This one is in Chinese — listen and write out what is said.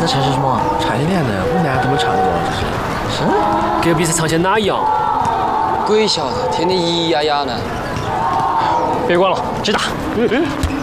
在唱些什么？ 差一点的，我们俩怎么唱的了？这是。 隔壁是唱些哪样？ 鬼晓得，天天咿呀呀的。 别管了，去打。